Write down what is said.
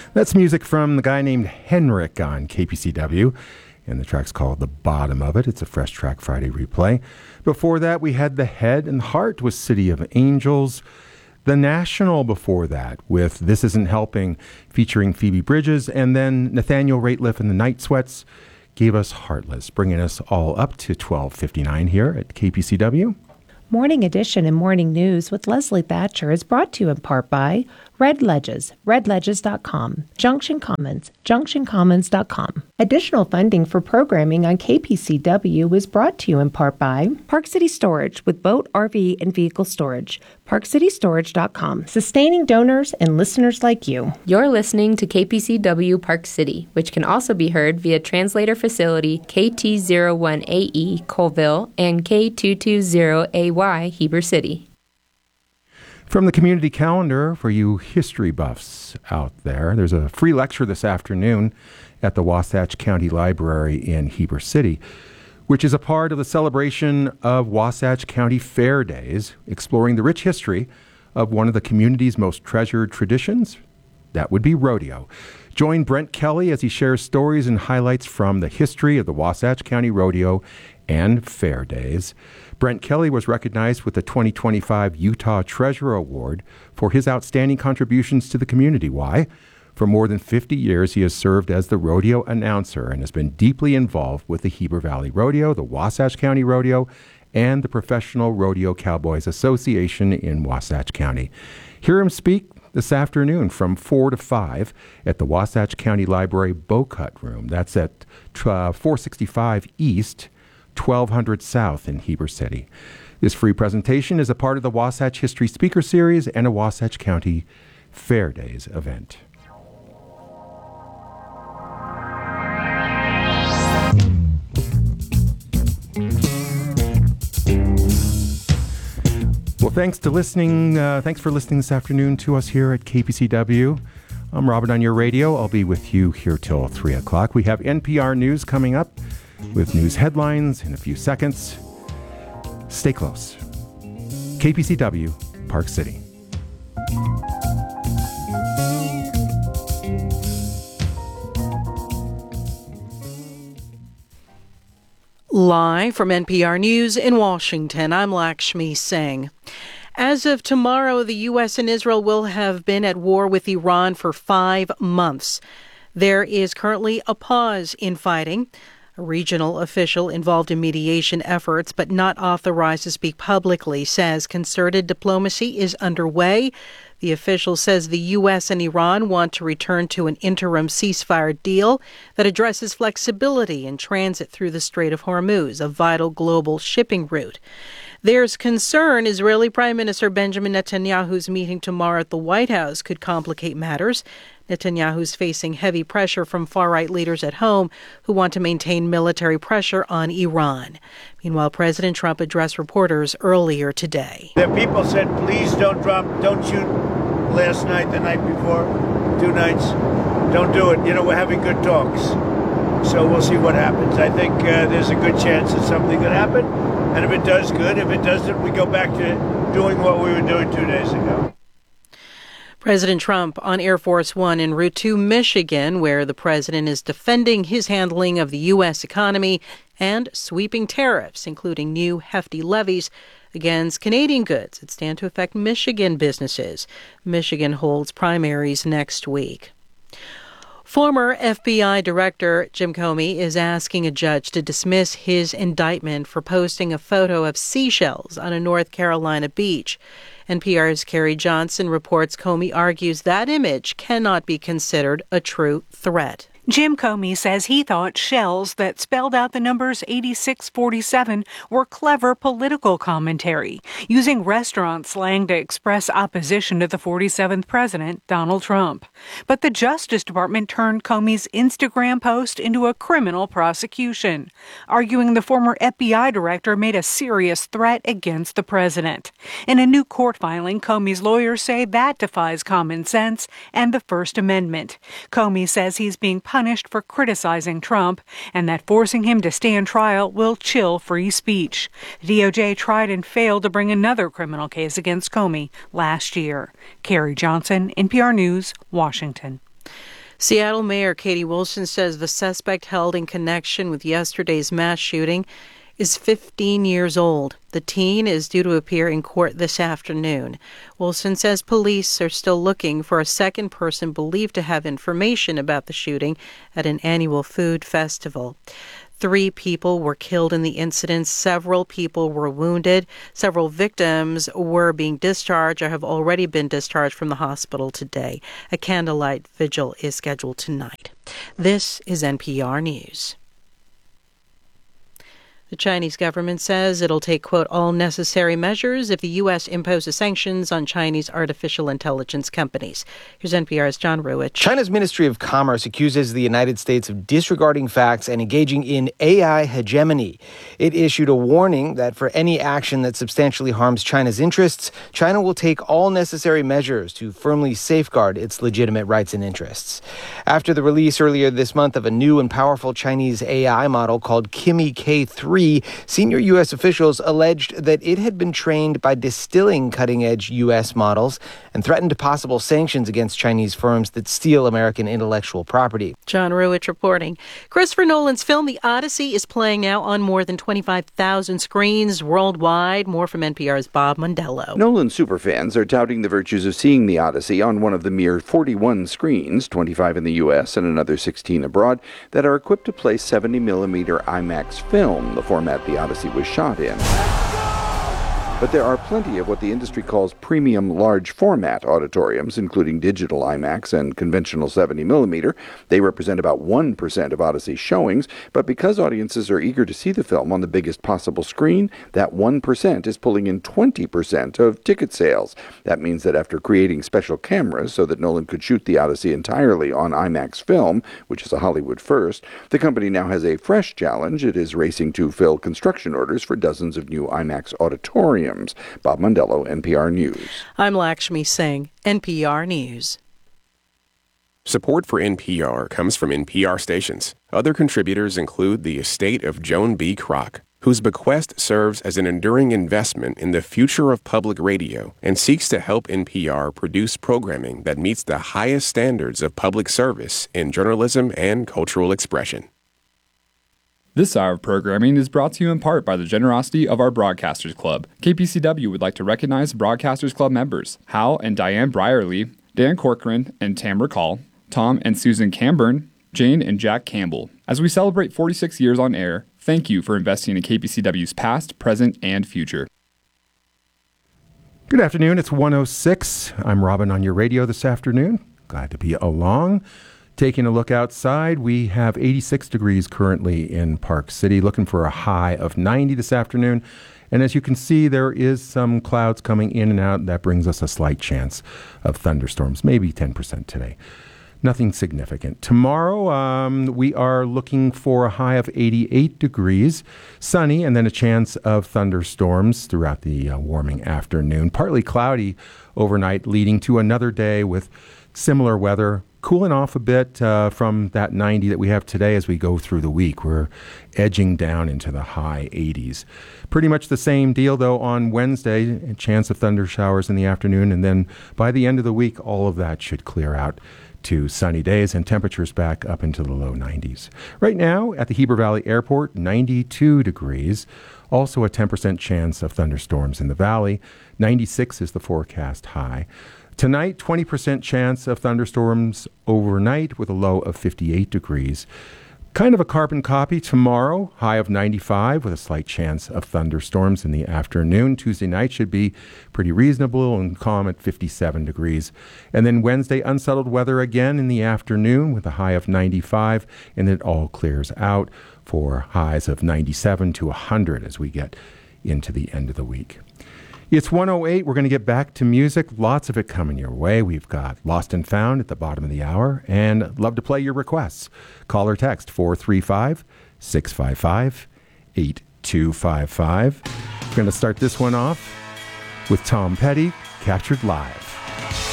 That's music from the guy named Henrik on KPCW, and the track's called The Bottom of It. It's a Fresh Track Friday replay. Before that, we had The Head and Heart with City of Angels. The National before that with This Isn't Helping, featuring Phoebe Bridges, and then Nathaniel Rateliff and the Night Sweats gave us Heartless, bringing us all up to 12:59 here at KPCW. Morning Edition and Morning News with Leslie Thatcher is brought to you in part by Red Ledges, redledges.com, Junction Commons, junctioncommons.com. Additional funding for programming on KPCW is brought to you in part by Park City Storage with boat, RV, and vehicle storage, parkcitystorage.com, sustaining donors and listeners like you. You're listening to KPCW Park City, which can also be heard via translator facility KT01AE Colville and K220AY Heber City. From the community calendar for you history buffs out there, there's a free lecture this afternoon at the Wasatch County Library in Heber City, which is a part of the celebration of Wasatch County Fair Days, exploring the rich history of one of the community's most treasured traditions. That would be rodeo. Join Brent Kelly as he shares stories and highlights from the history of the Wasatch County Rodeo and Fair Days. Brent Kelly was recognized with the 2025 Utah Treasurer Award for his outstanding contributions to the community. Why? For more than 50 years, he has served as the rodeo announcer and has been deeply involved with the Heber Valley Rodeo, the Wasatch County Rodeo, and the Professional Rodeo Cowboys Association in Wasatch County. Hear him speak this afternoon from 4 to 5 at the Wasatch County Library Bocut Room. That's at 465 East, 1200 South in Heber City. This free presentation is a part of the Wasatch History Speaker Series and a Wasatch County Fair Days event. Well, thanks for listening this afternoon to us here at KPCW. I'm Robert on your radio. I'll be with you here till 3 o'clock. We have NPR News coming up with news headlines in a few seconds. Stay close. KPCW, Park City. Live from NPR News in Washington, I'm Lakshmi Singh. As of tomorrow, the U.S. and Israel will have been at war with Iran for 5 months. There is currently a pause in fighting. A regional official involved in mediation efforts but not authorized to speak publicly says concerted diplomacy is underway. The official says the U.S. and Iran want to return to an interim ceasefire deal that addresses flexibility in transit through the Strait of Hormuz, a vital global shipping route. There's concern Israeli Prime Minister Benjamin Netanyahu's meeting tomorrow at the White House could complicate matters. Netanyahu's facing heavy pressure from far-right leaders at home who want to maintain military pressure on Iran. Meanwhile, President Trump addressed reporters earlier today. The people said, please don't shoot last night, the night before, 2 nights. Don't do it. You know, we're having good talks. So we'll see what happens. I think there's a good chance that something could happen. And if it does, good. If it doesn't, we go back to doing what we were doing 2 days ago. President Trump on Air Force One en route to Michigan, where the president is defending his handling of the U.S. economy and sweeping tariffs, including new hefty levies against Canadian goods that stand to affect Michigan businesses. Michigan holds primaries next week. Former FBI Director Jim Comey is asking a judge to dismiss his indictment for posting a photo of seashells on a North Carolina beach. NPR's Carrie Johnson reports Comey argues that image cannot be considered a true threat. Jim Comey says he thought shells that spelled out the numbers 8647 were clever political commentary, using restaurant slang to express opposition to the 47th president, Donald Trump. But the Justice Department turned Comey's Instagram post into a criminal prosecution, arguing the former FBI director made a serious threat against the president. In a new court filing, Comey's lawyers say that defies common sense and the First Amendment. Comey says he's being punished for criticizing Trump and that forcing him to stand trial will chill free speech. The DOJ tried and failed to bring another criminal case against Comey last year. Carrie Johnson, NPR News, Washington. Seattle Mayor Katie Wilson says the suspect held in connection with yesterday's mass shooting is 15 years old. The teen is due to appear in court this afternoon. Wilson says police are still looking for a second person believed to have information about the shooting at an annual food festival. 3 people were killed in the incident. Several people were wounded. Several victims were being discharged or have already been discharged from the hospital today. A candlelight vigil is scheduled tonight. This is NPR News. The Chinese government says it'll take, quote, all necessary measures if the U.S. imposes sanctions on Chinese artificial intelligence companies. Here's NPR's John Ruwitch. China's Ministry of Commerce accuses the United States of disregarding facts and engaging in AI hegemony. It issued a warning that for any action that substantially harms China's interests, China will take all necessary measures to firmly safeguard its legitimate rights and interests. After the release earlier this month of a new and powerful Chinese AI model called Kimi K3, senior U.S. officials alleged that it had been trained by distilling cutting-edge U.S. models and threatened possible sanctions against Chinese firms that steal American intellectual property. John Ruwitch reporting. Christopher Nolan's film The Odyssey is playing now on more than 25,000 screens worldwide. More from NPR's Bob Mondello. Nolan superfans are touting the virtues of seeing The Odyssey on one of the mere 41 screens, 25 in the U.S. and another 16 abroad, that are equipped to play 70mm IMAX film, the format The Odyssey was shot in. But there are plenty of what the industry calls premium large format auditoriums, including digital IMAX and conventional 70mm. They represent about 1% of Odyssey showings, but because audiences are eager to see the film on the biggest possible screen, that 1% is pulling in 20% of ticket sales. That means that after creating special cameras so that Nolan could shoot The Odyssey entirely on IMAX film, which is a Hollywood first, the company now has a fresh challenge. It is racing to fill construction orders for dozens of new IMAX auditoriums. Bob Mondello, NPR News. I'm Lakshmi Singh, NPR News. Support for NPR comes from NPR stations. Other contributors include the estate of Joan B. Kroc, whose bequest serves as an enduring investment in the future of public radio and seeks to help NPR produce programming that meets the highest standards of public service in journalism and cultural expression. This hour of programming is brought to you in part by the generosity of our Broadcasters Club. KPCW would like to recognize Broadcasters Club members Hal and Diane Brierly, Dan Corcoran and Tamara Call, Tom and Susan Camburn, Jane and Jack Campbell. As we celebrate 46 years on air, thank you for investing in KPCW's past, present, and future. Good afternoon. It's 1:06. I'm Robin on your radio this afternoon. Glad to be along. Taking a look outside, we have 86 degrees currently in Park City, looking for a high of 90 this afternoon. And as you can see, there is some clouds coming in and out. That brings us a slight chance of thunderstorms, maybe 10% today. Nothing significant. Tomorrow, we are looking for a high of 88 degrees, sunny, and then a chance of thunderstorms throughout the warming afternoon. Partly cloudy overnight, leading to another day with similar weather. Cooling off a bit from that 90 that we have today as we go through the week. We're edging down into the high 80s. Pretty much the same deal, though, on Wednesday. A chance of thunder showers in the afternoon. And then by the end of the week, all of that should clear out to sunny days and temperatures back up into the low 90s. Right now at the Heber Valley Airport, 92 degrees. Also a 10% chance of thunderstorms in the valley. 96 is the forecast high. Tonight, 20% chance of thunderstorms overnight with a low of 58 degrees. Kind of a carbon copy tomorrow, high of 95 with a slight chance of thunderstorms in the afternoon. Tuesday night should be pretty reasonable and calm at 57 degrees. And then Wednesday, unsettled weather again in the afternoon with a high of 95, and it all clears out for highs of 97 to 100 as we get into the end of the week. It's 1:08. We're going to get back to music. Lots of it coming your way. We've got Lost and Found at the bottom of the hour, and love to play your requests. Call or text 435-655-8255. We're going to start this one off with Tom Petty, Captured Live.